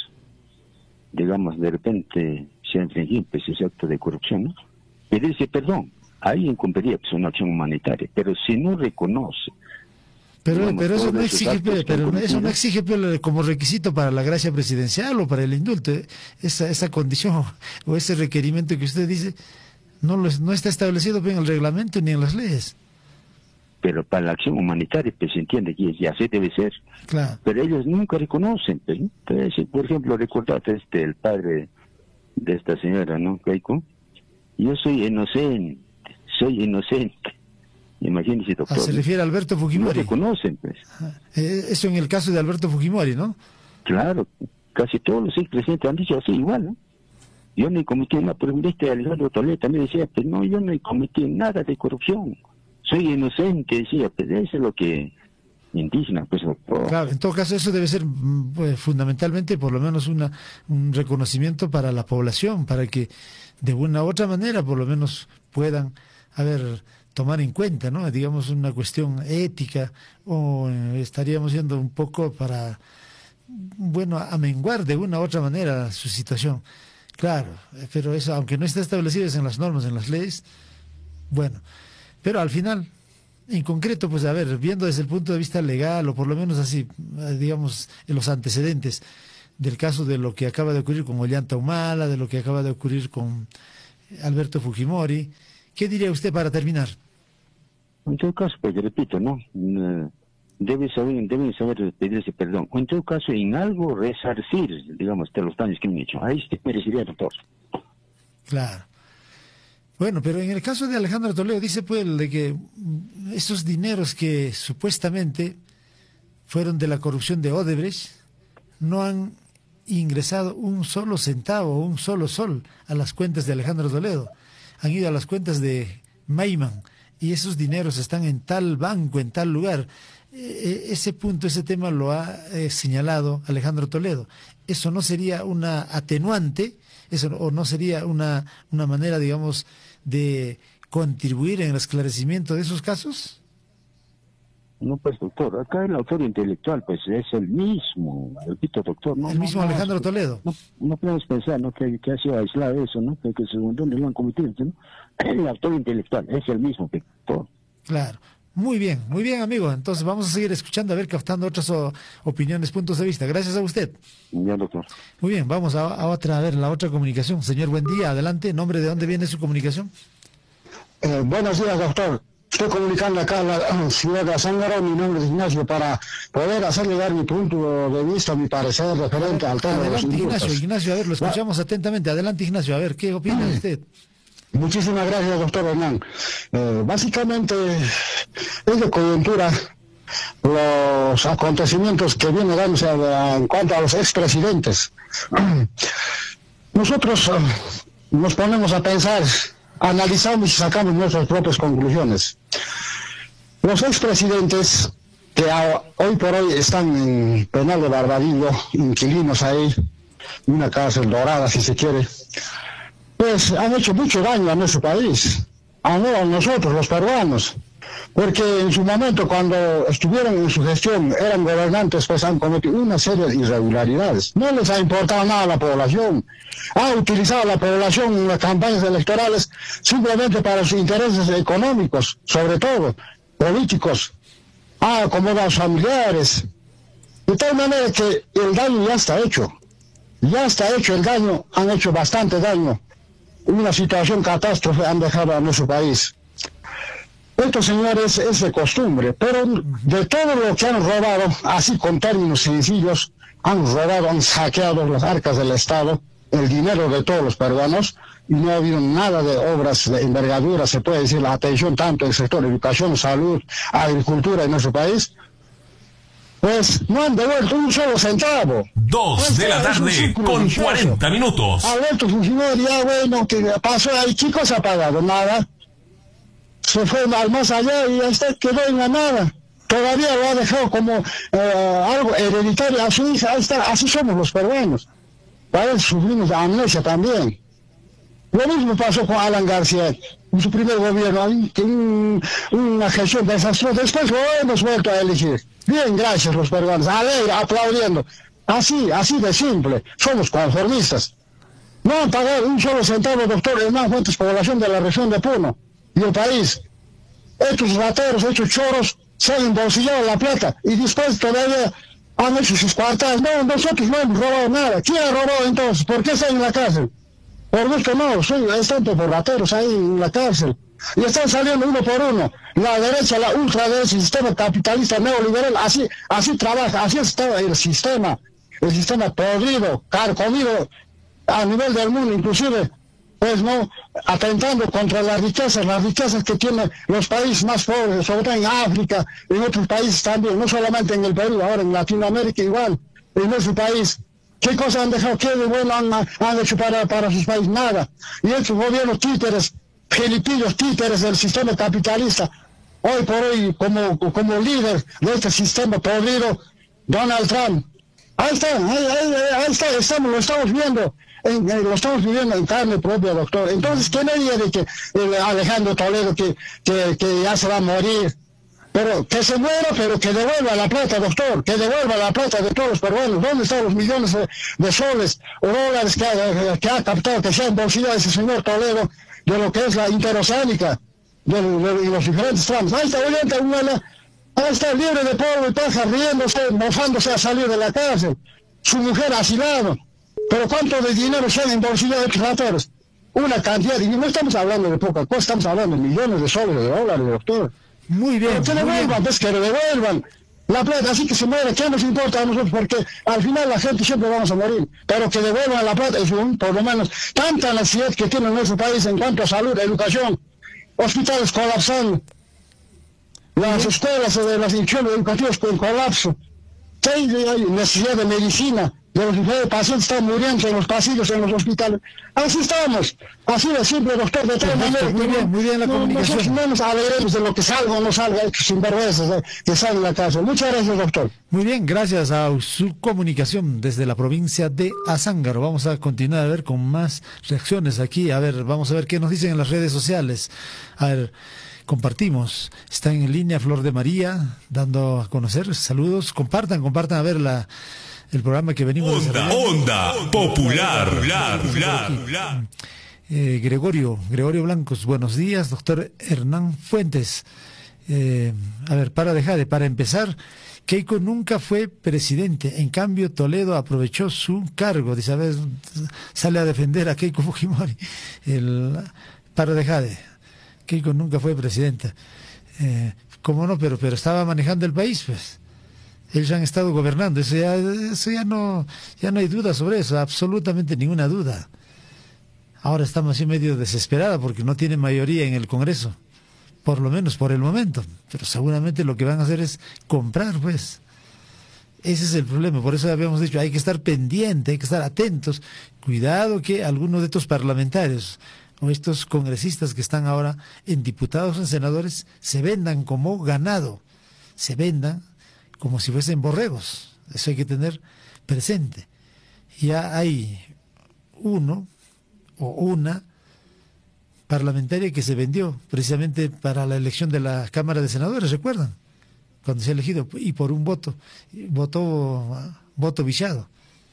digamos, de repente se ha infringido ese acto de corrupción, ¿no?, pedirse perdón. Ahí incumpliría, pues, una acción humanitaria, pero si no reconoce, pero digamos, pero eso no exige pero, pero eso no exige pero, como requisito para la gracia presidencial o para el indulto, esa esa condición o ese requerimiento que usted dice no lo, no está establecido en el reglamento ni en las leyes. Pero para la acción humanitaria, pues, se entiende que ya se debe ser. Claro. Pero ellos nunca reconocen, pues, ¿no? Entonces, por ejemplo, recordate este el padre de esta señora, ¿no?, Keiko. Yo soy inocente, soy inocente. Imagínese, doctor. Ah, se refiere a Alberto Fujimori. No reconocen, pues. Eh, eso en el caso de Alberto Fujimori, ¿no? Claro, casi todos los expresidentes han dicho así, igual, ¿no? Yo no cometí nada, por ejemplo, este Alejandro Toledo también decía, pues no, yo no cometí nada de corrupción, soy inocente, decía, pues eso es lo que indígena, pues, doctor. Claro, en todo caso eso debe ser, pues, fundamentalmente, por lo menos una un reconocimiento para la población, para que de una u otra manera, por lo menos, puedan, a ver, tomar en cuenta, ¿no?, digamos, una cuestión ética, o eh, estaríamos yendo un poco para, bueno, amenguar de una u otra manera su situación. Claro, pero eso, aunque no está establecido en las normas, en las leyes, bueno, pero al final, en concreto, pues a ver, viendo desde el punto de vista legal, o por lo menos así, digamos, en los antecedentes del caso de lo que acaba de ocurrir con Ollanta Humala, de lo que acaba de ocurrir con Alberto Fujimori, ¿qué diría usted para terminar? En todo caso, pues repito, ¿no? Debe saber, deben saber pedirse perdón. En todo caso, en algo resarcir, digamos, de los daños que me han hecho. Ahí sí merecería, doctor. Claro. Bueno, pero en el caso de Alejandro Toledo, dice pues de que esos dineros que supuestamente fueron de la corrupción de Odebrecht no han ingresado un solo centavo, un solo sol a las cuentas de Alejandro Toledo. Han ido a las cuentas de Maiman y esos dineros están en tal banco, en tal lugar. Eh, ese punto, ese tema lo ha eh, señalado Alejandro Toledo. ¿Eso no sería una atenuante? ¿Eso o no sería una, una manera, digamos, de contribuir en el esclarecimiento de esos casos? No, pues doctor, acá el autor intelectual pues es el mismo, repito doctor. No, el mismo no, Alejandro no, Toledo. No, no podemos pensar, ¿no? que, que ha sido aislado eso, ¿no? que, que según dónde lo han cometido, ¿no? El autor intelectual es el mismo doctor. Claro. Muy bien, muy bien, amigo. Entonces vamos a seguir escuchando, a ver, captando otras o, opiniones, puntos de vista. Gracias a usted. Ya, doctor. Muy bien, vamos a, a otra, a ver, la otra comunicación. Señor, buen día, adelante. ¿Nombre de dónde viene su comunicación? Eh, buenos días, doctor. Estoy comunicando acá a la uh, ciudad de Azángaro, mi nombre es Ignacio, para poder hacer llegar mi punto de vista, mi parecer referente al tema de los Adelante, indultos. Ignacio, Ignacio, a ver, lo escuchamos atentamente. Adelante, Ignacio, a ver, ¿qué opina usted? Muchísimas gracias, doctor Hernán. Eh, básicamente es de coyuntura los acontecimientos que vienen dándose en cuanto a los expresidentes. Nosotros uh, nos ponemos a pensar, analizamos y sacamos nuestras propias conclusiones. Los expresidentes que a, hoy por hoy están en penal de Barbadillo, inquilinos ahí, una cárcel dorada si se quiere, pues han hecho mucho daño a nuestro país, a nosotros los peruanos, porque en su momento cuando estuvieron en su gestión, eran gobernantes, pues han cometido una serie de irregularidades. No les ha importado nada a la población, ha utilizado a la población en las campañas electorales simplemente para sus intereses económicos, sobre todo políticos, ha acomodado a los familiares, de tal manera que el daño ya está hecho, ya está hecho el daño, han hecho bastante daño. Una situación catástrofe han dejado a nuestro país. Esto, señores, es de costumbre, pero de todo lo que han robado, así con términos sencillos, han robado, han saqueado las arcas del Estado, el dinero de todos los peruanos, y no ha habido nada de obras de envergadura, se puede decir, la atención tanto en el sector de educación, salud, agricultura en nuestro país, pues no han devuelto un solo centavo. Dos de la tarde con cuarenta minutos. Alberto Fujimori, ya bueno, que pasó ahí, chicos, ha pagado nada. Se fue al más allá y hasta quedó en la nada. Todavía lo ha dejado como eh, algo hereditario a su hija. Ahí está, así somos los peruanos. Para eso sufrimos amnesia también. Lo mismo pasó con Alan García en su primer gobierno, un, una gestión desastrosa. Después lo hemos vuelto a elegir. Bien, gracias los peruanos, alegre, aplaudiendo. Así, así de simple, somos conformistas. No han pagado un solo centavo, doctor Hernán Fuentes, población de la región de Puno y el país. Estos rateros, estos choros, se han embolsillado la plata y después todavía han hecho sus cuartadas. No, nosotros no hemos robado nada. ¿Quién ha robado entonces? ¿Por qué están en la cárcel? Por gusto no, soy, están por rateros ahí en la cárcel. Y están saliendo uno por uno. La derecha, la ultraderecha, el sistema capitalista neoliberal, así, así trabaja, así está el sistema. El sistema podrido, carcomido a nivel del mundo, inclusive, pues no, atentando contra las riquezas, las riquezas que tienen los países más pobres, sobre todo en África, en otros países también, no solamente en el Perú, ahora en Latinoamérica igual, en nuestro país. ¿Qué cosas han dejado? ¿Qué de bueno han, han hecho para, para sus países? Nada. Y estos gobiernos títeres, filipinos títeres del sistema capitalista, hoy por hoy como, como líder de este sistema podrido, Donald Trump. Ahí está, ahí, ahí, ahí está, estamos, lo estamos viendo, en, en, lo estamos viviendo en carne propia, doctor. Entonces, ¿qué me dice de que eh, Alejandro Toledo que, que, que ya se va a morir? Pero que se muera, pero que devuelva la plata, doctor, que devuelva la plata de todos los peruanos. ¿Dónde están los millones de, de soles o dólares que ha, que ha captado, que se ha embolsillado ese señor Toledo de lo que es la interoceánica? de, de, de los diferentes tramos. Ahí está Ollanta Humala, ahí está libre de polvo y paja, riéndose, mofándose a salir de la cárcel. Su mujer asilado. Pero ¿cuánto de dinero se han embolsillado estos rateros? Una cantidad de dinero. No estamos hablando de poca cosa, estamos hablando de millones de soles, de dólares, doctor. Muy bien. Pero que devuelvan, pues que le devuelvan la plata, así que se muere. ¿Qué nos importa a nosotros? Porque al final la gente siempre vamos a morir. Pero que devuelvan la plata, es un, por lo menos, tanta necesidad que tiene nuestro país en cuanto a salud, educación, hospitales colapsando, las escuelas de las instituciones educativas con colapso, que hay, hay necesidad de medicina, de los diferentes pacientes están muriendo en los pasillos, en los hospitales. Así estamos, así de simple, doctor, de tal manera. Muy bien, muy bien la no, comunicación. Nosotros no nos alegremos de lo que salga o no salga, sin vergüenza, que salga de la casa. Muchas gracias, doctor. Muy bien, gracias a su comunicación desde la provincia de Azángaro. Vamos a continuar a ver con más reacciones aquí. A ver, vamos a ver qué nos dicen en las redes sociales. A ver, compartimos. Está en línea Flor de María, dando a conocer. Saludos. Compartan, compartan a ver la... el programa que venimos Onda, Onda Popular. popular, popular, popular. Eh, Gregorio, Gregorio Blancos, buenos días, doctor Hernán Fuentes. Eh, a ver, para dejar, para empezar, Keiko nunca fue presidente, en cambio Toledo aprovechó su cargo, dice, a ver, sale a defender a Keiko Fujimori. El, para dejar, Keiko nunca fue presidenta. Eh, ¿Cómo no? Pero, pero estaba manejando el país, pues. Ellos han estado gobernando, eso ya, eso ya no, ya no hay duda sobre eso, absolutamente ninguna duda. Ahora estamos así medio desesperados porque no tienen mayoría en el Congreso, por lo menos por el momento, pero seguramente lo que van a hacer es comprar, pues. Ese es el problema, por eso habíamos dicho, hay que estar pendiente, hay que estar atentos, cuidado que algunos de estos parlamentarios o estos congresistas que están ahora en diputados o en senadores se vendan como ganado, se vendan como si fuesen borregos. Eso hay que tener presente. Ya hay uno o una parlamentaria que se vendió precisamente para la elección de la Cámara de Senadores, ¿recuerdan? Cuando se ha elegido, y por un voto, voto, voto viciado.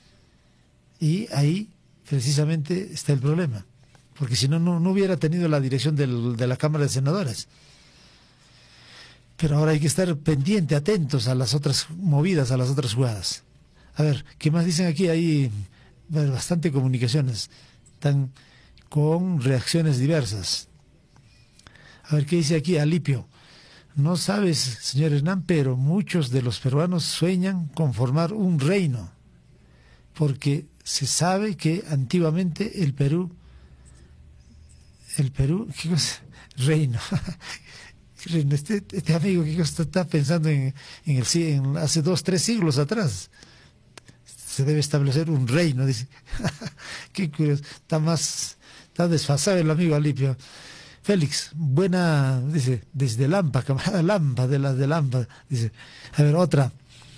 Y ahí precisamente está el problema, porque si no, no, no hubiera tenido la dirección del, de la Cámara de Senadores. Pero ahora hay que estar pendiente, atentos a las otras movidas, a las otras jugadas. A ver, ¿qué más dicen aquí? Hay bastante comunicaciones, están con reacciones diversas. A ver, ¿qué dice aquí Alipio? No sabes, señor Hernán, pero muchos de los peruanos sueñan con formar un reino, porque se sabe que antiguamente el Perú, el Perú, ¿qué cosa? Reino. Este, este amigo que está pensando en, en, el, en hace dos, tres siglos atrás. Se debe establecer un reino, dice. Qué curioso. Está más, está desfasado el amigo Alipio. Félix, buena, dice, desde Lampa, camarada Lampa, de las de Lampa. Dice, a ver, otra.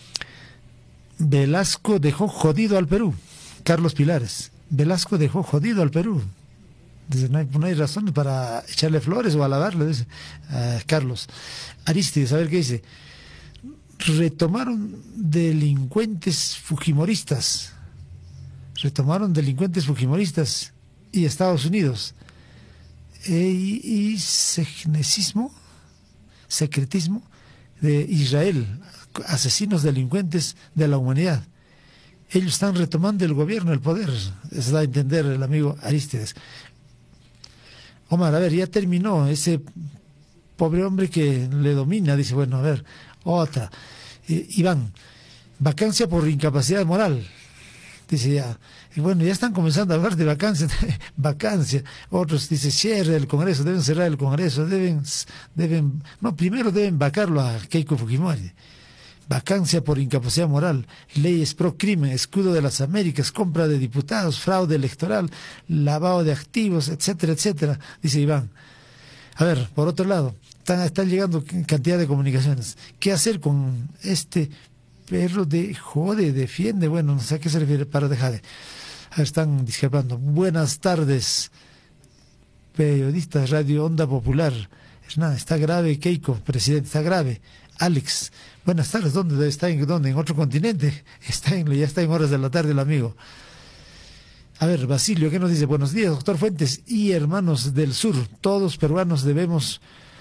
Velasco dejó jodido al Perú. Carlos Pilares. Velasco dejó jodido al Perú. Dice, no hay, no hay razón para echarle flores o alabarle, dice uh, Carlos. Aristides, a ver qué dice. Retomaron delincuentes fujimoristas. Retomaron delincuentes fujimoristas y Estados Unidos. E, y secnecismo, secretismo de Israel, asesinos delincuentes de la humanidad. Ellos están retomando el gobierno, el poder. Eso da a entender el amigo Aristides. Omar, a ver, ya terminó ese pobre hombre que le domina, dice, bueno, a ver, otra. Eh, Iván, vacancia por incapacidad moral, dice ya. Y bueno, ya están comenzando a hablar de vacancia, vacancia. Otros dicen, cierre el Congreso, deben cerrar el Congreso, deben, deben, no, primero deben vacarlo a Keiko Fujimori. Vacancia por incapacidad moral, leyes pro crimen, escudo de las Américas, compra de diputados, fraude electoral, lavado de activos, etcétera, etcétera, dice Iván. A ver, por otro lado, están, están llegando cantidad de comunicaciones. ¿Qué hacer con este perro de jode, defiende? Bueno, no sé a qué se refiere, para dejar de... A ver, están discrepando. Buenas tardes, periodistas, Radio Onda Popular. Hernán, está grave Keiko, presidente, está grave. Alex, buenas tardes, ¿dónde está? ¿En dónde? ¿En otro continente? Está en, ya está en horas de la tarde el amigo. A ver, Basilio, ¿qué nos dice? Buenos días, doctor Fuentes y hermanos del sur. Todos peruanos debemos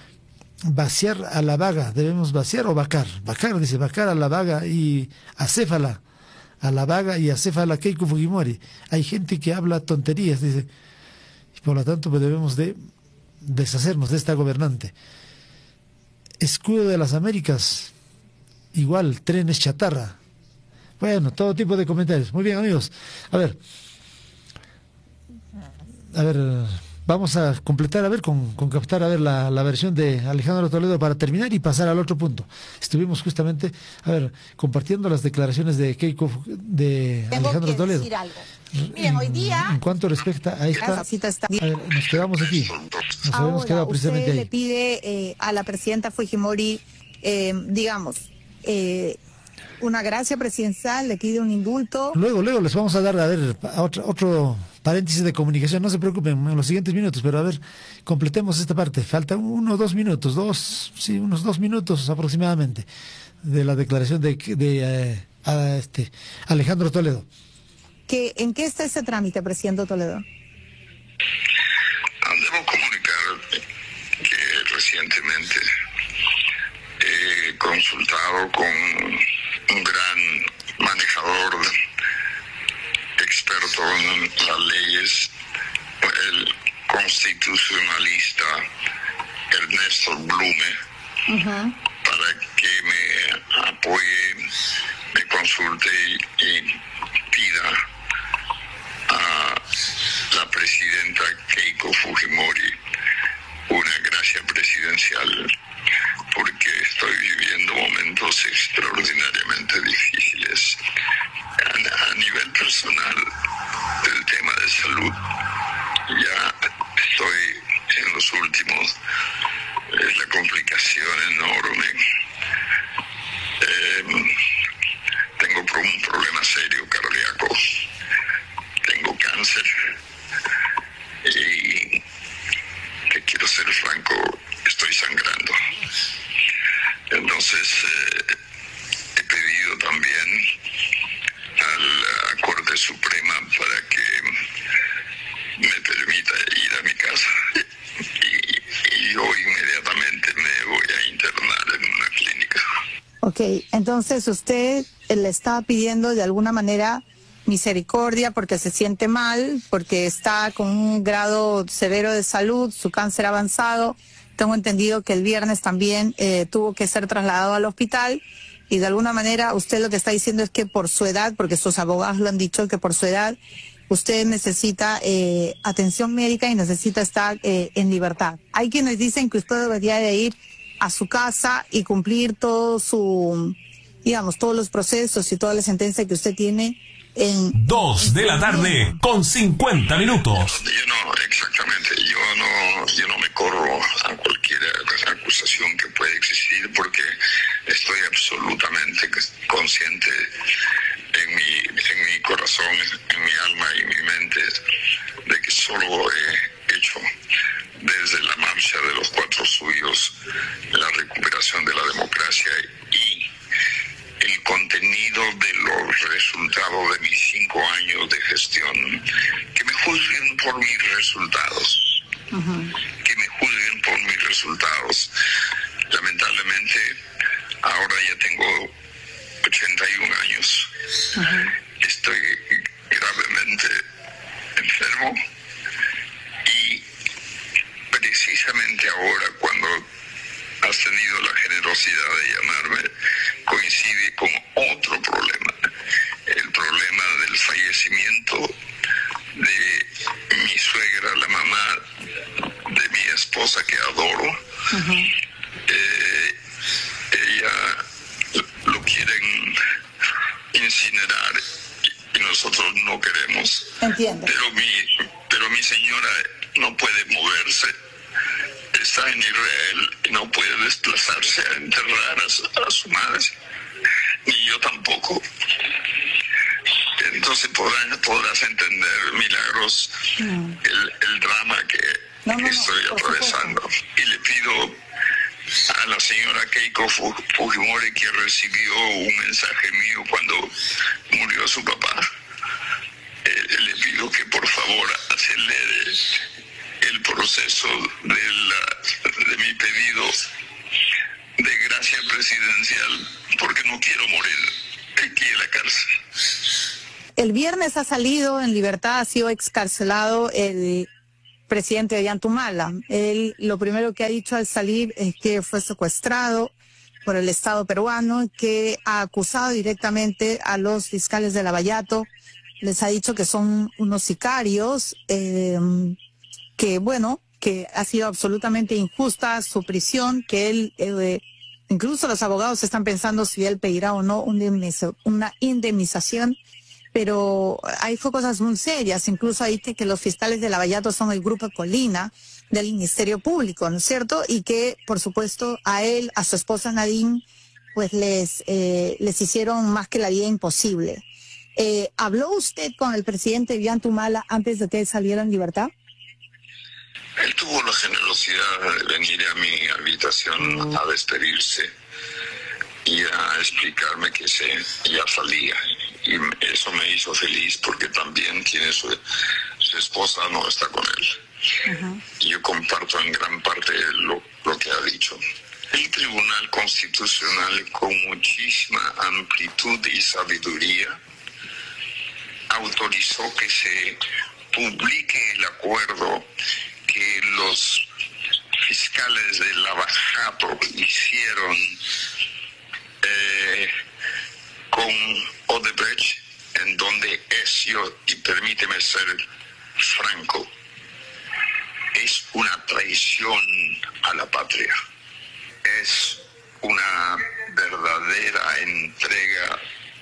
vaciar a la vaga, debemos vaciar o vacar, vacar, dice, vacar a la vaga y acéfala, a la vaga y acéfala Keiko Fujimori. Hay gente que habla tonterías, dice, y por lo tanto pues, debemos de deshacernos de esta gobernante. Escudo de las Américas, igual, trenes chatarra. Bueno, todo tipo de comentarios. Muy bien, amigos. A ver, a ver, vamos a completar, a ver, con, con captar, a ver, la, la versión de Alejandro Toledo para terminar y pasar al otro punto. Estuvimos justamente, a ver, compartiendo las declaraciones de Keiko, de Tengo Alejandro que Toledo. Decir algo. Miren, hoy día... En cuanto respecta a esta... Está... A ver, nos quedamos aquí. Nos Ahora, habíamos quedado precisamente usted ahí. le pide eh, a la presidenta Fujimori, eh, digamos, eh, una gracia presidencial, le pide un indulto. Luego, luego les vamos a dar, a ver, a otro, otro paréntesis de comunicación. No se preocupen en los siguientes minutos, pero a ver, completemos esta parte. Falta uno o dos minutos, dos, sí, unos dos minutos aproximadamente de la declaración de, de eh, a este Alejandro Toledo. ¿Que, ¿En qué está ese trámite, presidente Toledo? Debo comunicar que recientemente he consultado con un gran manejador, experto en las leyes, el constitucionalista Ernesto Blume, uh-huh. para que me apoye, me consulte y, y pida a la presidenta Keiko Fujimori una gracia presidencial, porque estoy viviendo momentos extraordinariamente difíciles a, a nivel personal del tema de salud. Ya estoy en los últimos, es la complicación enorme. Eh, tengo un problema serio cardíaco, tengo cáncer y, que quiero ser franco, estoy sangrando. Entonces eh, he pedido también a la Corte Suprema para que me permita ir a mi casa y, y yo inmediatamente me voy a internar en una clínica. Ok, entonces usted le está pidiendo de alguna manera misericordia porque se siente mal, porque está con un grado severo de salud, su cáncer avanzado. Tengo entendido que el viernes también eh, tuvo que ser trasladado al hospital y de alguna manera usted lo que está diciendo es que por su edad, porque sus abogados lo han dicho, que por su edad usted necesita eh, atención médica y necesita estar eh, en libertad. Hay quienes dicen que usted debería de ir a su casa y cumplir todo su, digamos, todos los procesos y toda la sentencia que usted tiene en... Dos de la tarde con cincuenta minutos. Yo no, exactamente, yo no, yo no me corro a cualquier acusación que pueda existir porque estoy absolutamente consciente en mi, en mi corazón, en mi alma y mi mente de que solo he hecho desde la marcha de los cuatro suyos la recuperación de la democracia y el contenido de los resultados de mis cinco años de gestión, que me juzguen por mis resultados, uh-huh. que me juzguen por mis resultados. Lamentablemente, ahora ya tengo ochenta y un años, uh-huh. estoy gravemente enfermo y precisamente ahora cuando has tenido la generosidad de llamarme, coincide con otro problema, el problema del fallecimiento de mi suegra, la mamá de mi esposa que adoro. Uh-huh. eh, ella lo quieren incinerar y nosotros no queremos. Entiendo. Pero mi, pero mi señora no puede moverse. Está en Israel y no puede desplazarse a enterrar a su, a su madre, ni yo tampoco. Entonces podrás, podrás entender, Milagros, no. el, el drama que, no, no, que estoy no, atravesando. Supuesto. Y le pido a la señora Keiko Fujimori, que recibió un mensaje mío cuando murió su papá, eh, le pido que por favor acelere el proceso de, la, de mi pedido el viernes ha salido en libertad, ha sido excarcelado el presidente de Ollantumala. Él lo primero que ha dicho al salir es que fue secuestrado por el Estado peruano, que ha acusado directamente a los fiscales de Lavallato. Les ha dicho que son unos sicarios, eh, que bueno, que ha sido absolutamente injusta su prisión, que él, eh, incluso los abogados están pensando si él pedirá o no una indemnización, pero hay fue cosas muy serias. Incluso ahí que los fiscales de Lavallato son el Grupo Colina del Ministerio Público, ¿no es cierto? Y que, por supuesto, a él, a su esposa Nadine, pues les, eh, les hicieron más que la vida imposible. Eh, ¿Habló usted con el presidente Ollantumala antes de que él saliera en libertad? Él tuvo la generosidad de venir a mi habitación a despedirse y a explicarme que se, ya salía. Y eso me hizo feliz porque también tiene su, su esposa no está con él. Uh-huh. Y yo comparto en gran parte lo, lo que ha dicho. El Tribunal Constitucional, con muchísima amplitud y sabiduría, autorizó que se publique el acuerdo que los fiscales de Lavallato hicieron eh, con Odebrecht, en donde es yo, y permíteme ser franco, es una traición a la patria. Es una verdadera entrega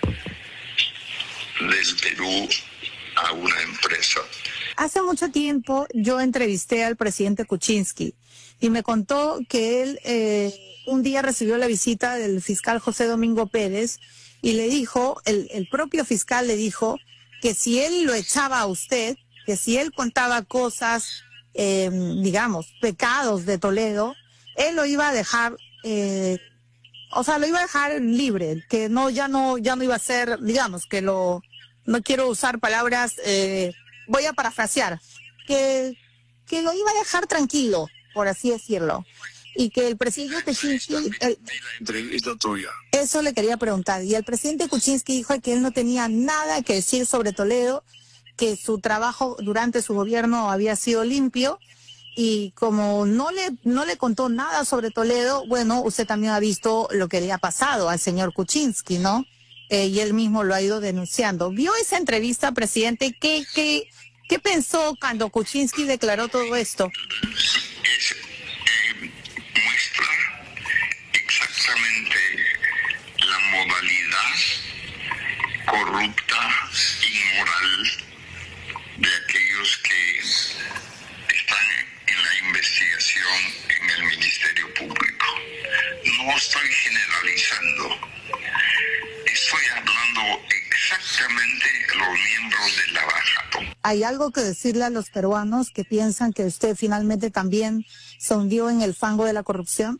del Perú a una empresa. Hace mucho tiempo yo entrevisté al presidente Kuczynski y me contó que él eh, un día recibió la visita del fiscal José Domingo Pérez y le dijo, el, el propio fiscal le dijo que si él lo echaba a usted, que si él contaba cosas, eh, digamos, pecados de Toledo, él lo iba a dejar, eh, o sea, lo iba a dejar libre, que no, ya no, ya no iba a ser, digamos, que lo, no quiero usar palabras, eh, voy a parafrasear, que, que lo iba a dejar tranquilo, por así decirlo. Y que el presidente Kuczynski, el, eso le quería preguntar, y el presidente Kuczynski dijo que él no tenía nada que decir sobre Toledo, que su trabajo durante su gobierno había sido limpio, y como no le no le contó nada sobre Toledo, bueno, usted también ha visto lo que le ha pasado al señor Kuczynski, ¿no? Eh, y él mismo lo ha ido denunciando. ¿Vio esa entrevista, presidente? ¿Qué, qué, qué pensó cuando Kuczynski declaró todo esto? Es, eh, muestra exactamente la modalidad corrupta, inmoral de aquellos que están en la investigación en el Ministerio Público. No estoy generalizando. Estoy hablando exactamente de los miembros de Lavallato. ¿Hay algo que decirle a los peruanos que piensan que usted finalmente también se hundió en el fango de la corrupción?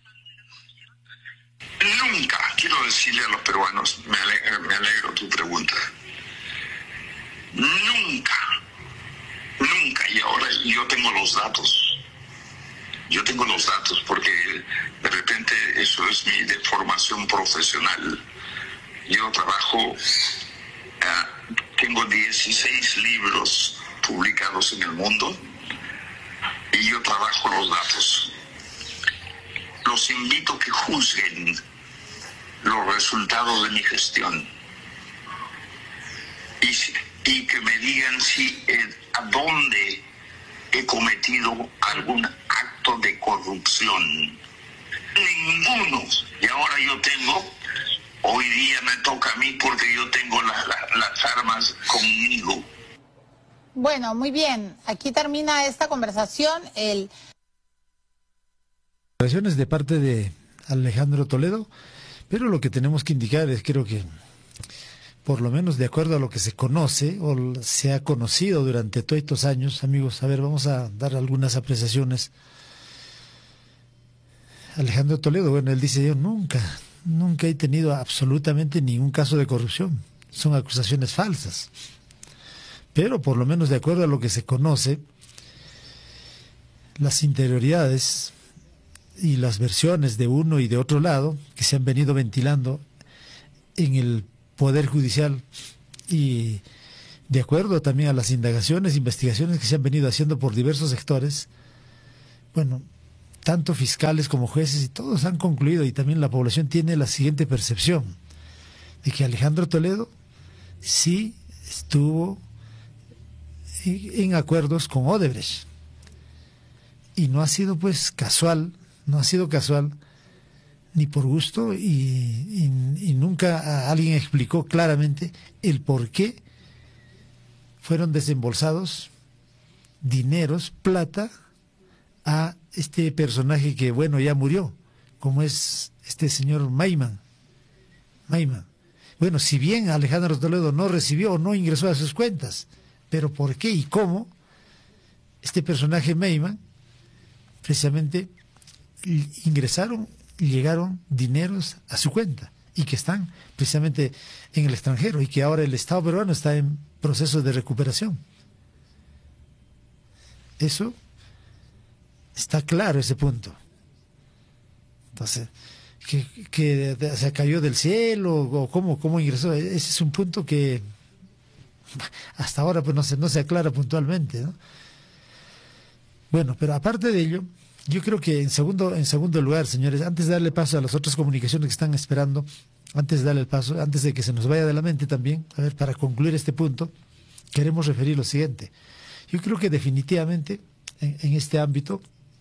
Nunca, quiero decirle a los peruanos, me alegro, me alegro tu pregunta, nunca, nunca, y ahora yo tengo los datos, yo tengo los datos porque de repente eso es mi de formación profesional. Yo trabajo, uh, tengo dieciséis libros publicados en el mundo y yo trabajo los datos. Los invito a que juzguen los resultados de mi gestión y, si, y que me digan si eh, a dónde he cometido algún acto de corrupción. Ninguno. Y ahora yo tengo... Hoy día me toca a mí porque yo tengo la, la, las armas conmigo. Bueno, muy bien. Aquí termina esta conversación. El... Declaraciones de parte de Alejandro Toledo, pero lo que tenemos que indicar es, creo que, por lo menos de acuerdo a lo que se conoce o se ha conocido durante todos estos años, amigos, a ver, vamos a dar algunas apreciaciones. Alejandro Toledo, bueno, él dice, yo nunca... Nunca he tenido absolutamente ningún caso de corrupción. Son acusaciones falsas. Pero, por lo menos de acuerdo a lo que se conoce, las interioridades y las versiones de uno y de otro lado, que se han venido ventilando en el Poder Judicial y de acuerdo también a las indagaciones, investigaciones que se han venido haciendo por diversos sectores, bueno, tanto fiscales como jueces y todos han concluido, y también la población tiene la siguiente percepción, de que Alejandro Toledo sí estuvo en acuerdos con Odebrecht. Y no ha sido pues casual, no ha sido casual ni por gusto, y, y, y nunca alguien explicó claramente el por qué fueron desembolsados dineros, plata, a este personaje que, bueno, ya murió, como es este señor Maiman. Maiman. Bueno, si bien Alejandro Toledo no recibió o no ingresó a sus cuentas, pero ¿por qué y cómo este personaje Maiman precisamente ingresaron, llegaron dineros a su cuenta y que están precisamente en el extranjero y que ahora el Estado peruano está en proceso de recuperación? Eso está claro, ese punto. Entonces, que, que se cayó del cielo o cómo, cómo ingresó, ese es un punto que hasta ahora pues no se, no se aclara puntualmente, ¿no? Bueno, pero aparte de ello, yo creo que en segundo, en segundo lugar, señores, antes de darle paso a las otras comunicaciones que están esperando, antes de darle el paso, antes de que se nos vaya de la mente también, a ver, para concluir este punto, queremos referir lo siguiente. Yo creo que definitivamente en, en este ámbito,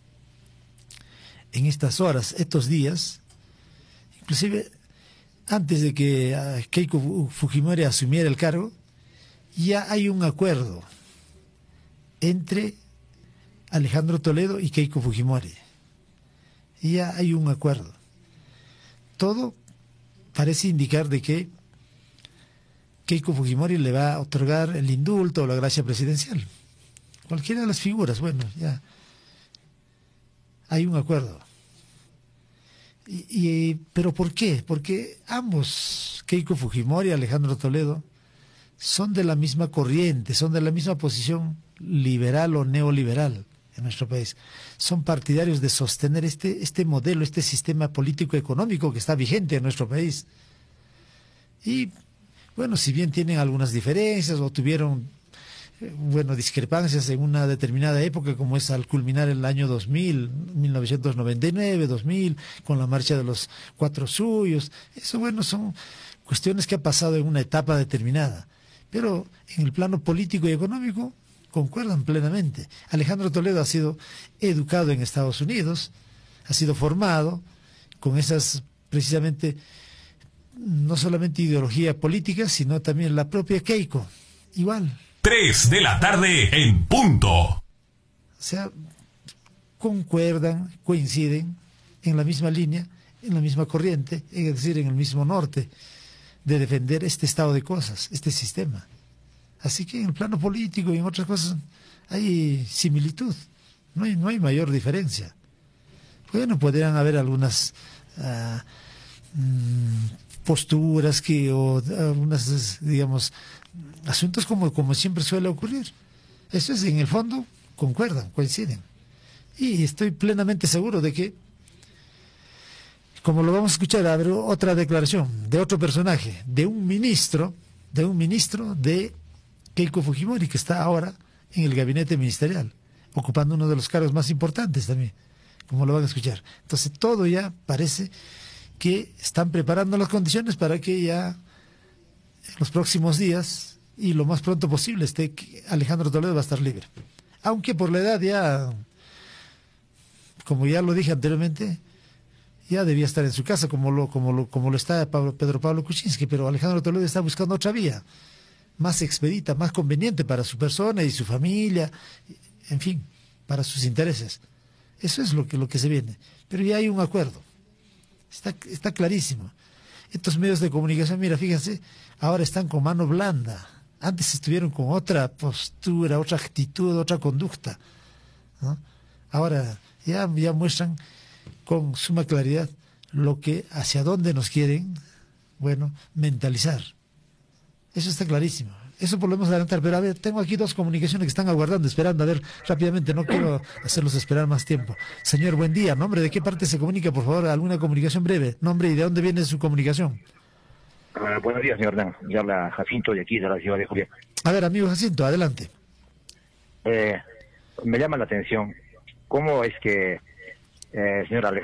en estas horas, estos días, inclusive antes de que uh, Keiko Fujimori asumiera el cargo, ya hay un acuerdo entre Alejandro Toledo y Keiko Fujimori. Ya hay un acuerdo. Todo parece indicar de que Keiko Fujimori le va a otorgar el indulto o la gracia presidencial. Cualquiera de las figuras, bueno, ya hay un acuerdo. Y, y, ¿pero por qué? Porque ambos, Keiko Fujimori y Alejandro Toledo, son de la misma corriente, son de la misma posición liberal o neoliberal en nuestro país. Son partidarios de sostener este, este modelo, este sistema político-económico que está vigente en nuestro país. Y, bueno, si bien tienen algunas diferencias o tuvieron, bueno, discrepancias en una determinada época, como es al culminar el año dos mil, mil novecientos noventa y nueve, dos mil, con la marcha de los cuatro suyos, eso, bueno, son cuestiones que han pasado en una etapa determinada. Pero en el plano político y económico concuerdan plenamente. Alejandro Toledo ha sido educado en Estados Unidos, ha sido formado con esas, precisamente, no solamente ideología política, sino también la propia Keiko, igual. Tres de la tarde en punto. O sea, concuerdan, coinciden en la misma línea, en la misma corriente, es decir, en el mismo norte, de defender este estado de cosas, este sistema. Así que en el plano político y en otras cosas hay similitud, no hay, no hay mayor diferencia. Bueno, podrían haber algunas uh, posturas que, o algunas, digamos, asuntos como, como siempre suele ocurrir. Eso es, en el fondo, concuerdan, coinciden. Y estoy plenamente seguro de que, como lo vamos a escuchar, habrá otra declaración de otro personaje, de un ministro, de un ministro de Keiko Fujimori, que está ahora en el gabinete ministerial, ocupando uno de los cargos más importantes también, como lo van a escuchar. Entonces todo ya parece que están preparando las condiciones para que ya en los próximos días y lo más pronto posible esté, Alejandro Toledo va a estar libre. Aunque por la edad ya, como ya lo dije anteriormente, ya debía estar en su casa, como lo, como lo, como lo está Pablo, Pedro Pablo Kuczynski, pero Alejandro Toledo está buscando otra vía, más expedita, más conveniente para su persona y su familia, en fin, para sus intereses. Eso es lo que, lo que se viene. Pero ya hay un acuerdo. Está, está clarísimo. Estos medios de comunicación, mira, fíjense, ahora están con mano blanda. Antes estuvieron con otra postura, otra actitud, otra conducta, ¿no? Ahora ya, ya muestran con suma claridad lo que, hacia dónde nos quieren, bueno, mentalizar. Eso está clarísimo. Eso podemos adelantar, pero a ver, tengo aquí dos comunicaciones que están aguardando, esperando, a ver, rápidamente, no quiero hacerlos esperar más tiempo. Señor, buen día, ¿nombre de qué parte se comunica, por favor? ¿Alguna comunicación breve? ¿Nombre y de dónde viene su comunicación? Uh, buenos días, señor Dan. Me habla Jacinto de aquí, de la ciudad de Julián. A ver, amigo Jacinto, adelante. Eh, me llama la atención cómo es que eh, el señor Alejandro